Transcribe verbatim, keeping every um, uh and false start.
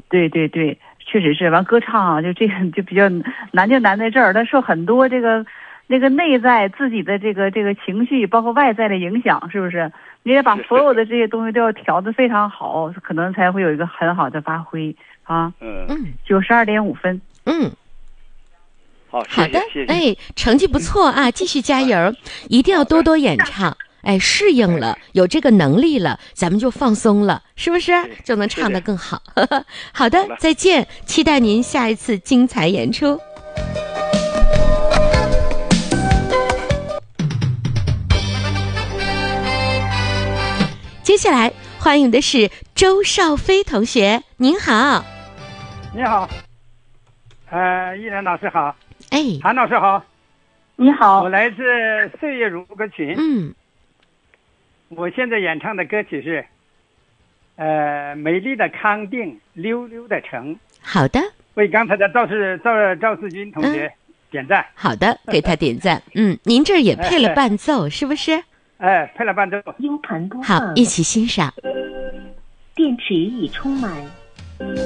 对对对，确实是。完歌唱啊，就这个就比较难，就难在这儿，它受很多这个那个内在自己的这个这个情绪，包括外在的影响，是不是？你得把所有的这些东西都要调得非常好，可能才会有一个很好的发挥啊。 嗯嗯， 九十二点五分。 嗯。 好， 好的， 谢谢，谢谢哎，成绩不错啊，继续加油，一定要多多演唱。哎，适应了，有这个能力了，咱们就放松了，是不是？就能唱得更好。好的，再见，期待您下一次精彩演出。接下来欢迎的是周少飞同学，您好。 你好，呃，依然老师好， 哎， 韩老师好， 你好， 我来自岁月如歌群。 嗯， 我现在演唱的歌曲是，呃，美丽的康定，溜溜的城。 好的， 为刚才的赵世赵赵世军同学点赞。 好的，给他点赞。嗯，您这儿也配了伴奏，是不是？ 哎，配了伴奏。 U 盘播放。 好，一起欣赏。 电池已充满。